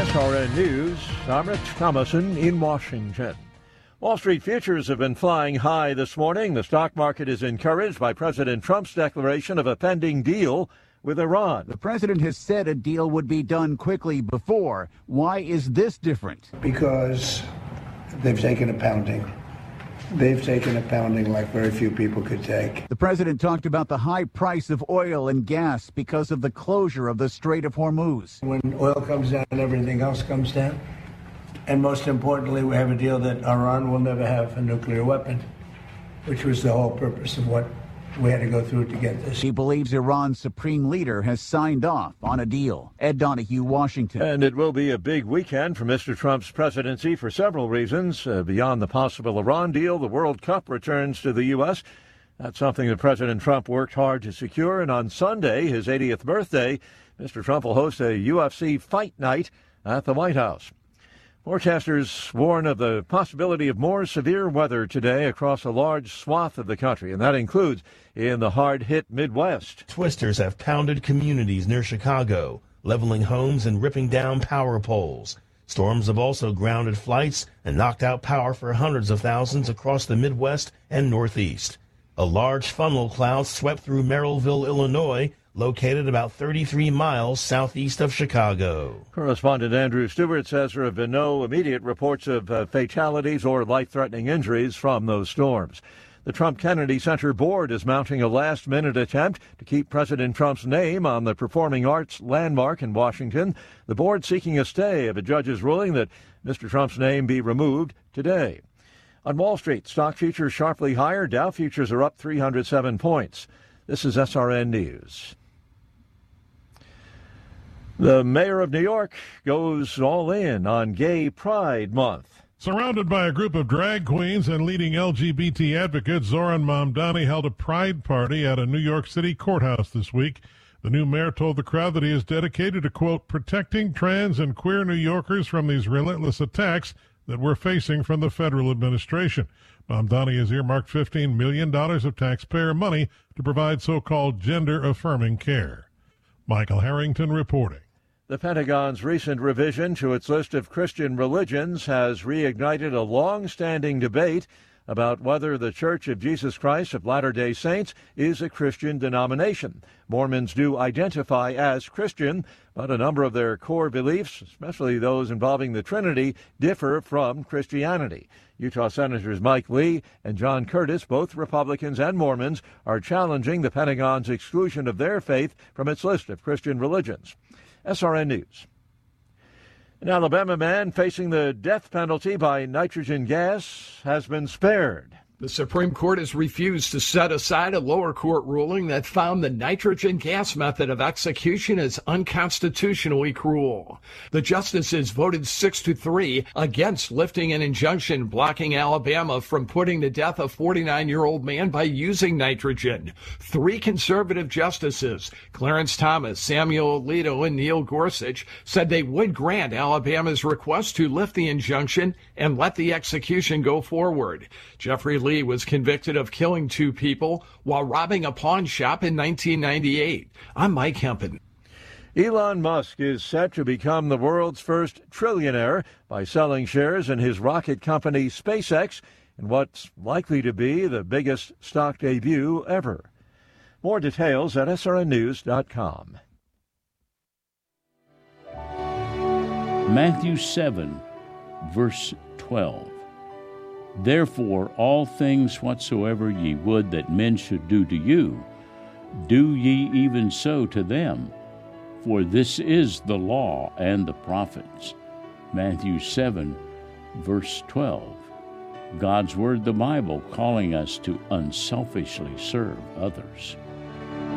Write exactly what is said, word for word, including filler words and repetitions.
S R N News, I'm Rich Thomason in Washington. Wall Street futures have been flying high this morning. The stock market is encouraged by President Trump's declaration of a pending deal with Iran. The president has said a deal would be done quickly before. Why is this different? Because they've taken a pounding. They've taken a pounding like very few people could take. The president talked about the high price of oil and gas because of the closure of the Strait of Hormuz. When oil comes down, everything else comes down. And most importantly, we have a deal that Iran will never have a nuclear weapon, which was the whole purpose of what we had to go through to get this. He believes Iran's supreme leader has signed off on a deal. Ed Donahue, Washington. And it will be a big weekend for Mister Trump's presidency for several reasons. Uh, beyond the possible Iran deal, the World Cup returns to the U S. That's something that President Trump worked hard to secure. And on Sunday, his eightieth birthday, Mister Trump will host a U F C fight night at the White House. Forecasters warn of the possibility of more severe weather today across a large swath of the country, and that includes in the hard-hit Midwest. Twisters have pounded communities near Chicago, leveling homes and ripping down power poles. Storms have also grounded flights and knocked out power for hundreds of thousands across the Midwest and Northeast. A large funnel cloud swept through Merrillville, Illinois, located about thirty-three miles southeast of Chicago. Correspondent Andrew Stewart says there have been no immediate reports of uh, fatalities or life-threatening injuries from those storms. The Trump Kennedy Center board is mounting a last-minute attempt to keep President Trump's name on the performing arts landmark in Washington. The board seeking a stay of a judge's ruling that Mister Trump's name be removed today. On Wall Street, stock futures sharply higher. Dow futures are up three hundred seven points. This is S R N News. The mayor of New York goes all in on Gay Pride Month. Surrounded by a group of drag queens and leading L G B T advocates, Zoran Mamdani held a pride party at a New York City courthouse this week. The new mayor told the crowd that he is dedicated to, quote, protecting trans and queer New Yorkers from these relentless attacks that we're facing from the federal administration. Mamdani has earmarked fifteen million dollars of taxpayer money to provide so-called gender-affirming care. Michael Harrington reporting. The Pentagon's recent revision to its list of Christian religions has reignited a long-standing debate about whether the Church of Jesus Christ of Latter-day Saints is a Christian denomination. Mormons do identify as Christian, but a number of their core beliefs, especially those involving the Trinity, differ from Christianity. Utah Senators Mike Lee and John Curtis, both Republicans and Mormons, are challenging the Pentagon's exclusion of their faith from its list of Christian religions. S R N News. An Alabama man facing the death penalty by nitrogen gas has been spared. The Supreme Court has refused to set aside a lower court ruling that found the nitrogen gas method of execution as unconstitutionally cruel. The justices voted six to three against lifting an injunction blocking Alabama from putting to death a forty-nine-year-old man by using nitrogen. Three conservative justices, Clarence Thomas, Samuel Alito, and Neil Gorsuch, said they would grant Alabama's request to lift the injunction and let the execution go forward. Jeffrey Lee was convicted of killing two people while robbing a pawn shop in nineteen ninety-eight. I'm Mike Hempen. Elon Musk is set to become the world's first trillionaire by selling shares in his rocket company SpaceX in what's likely to be the biggest stock debut ever. More details at S R N news dot com. Matthew seven, verse twelve. Therefore, all things whatsoever ye would that men should do to you, do ye even so to them. For this is the law and the prophets. Matthew seven, verse twelve. God's Word, the Bible, calling us to unselfishly serve others.